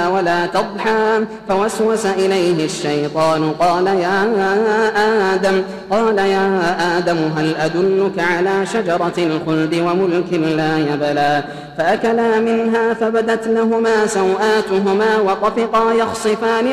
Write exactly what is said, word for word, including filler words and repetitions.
ولا تضحى فوسوس إليه الشيطان قال يا آدم قال يا آدم هل أدلك على شجرة الخلد وملك لا يبلى فأكلا منها فبدت لهما سوآتهما وطفقا يخصفان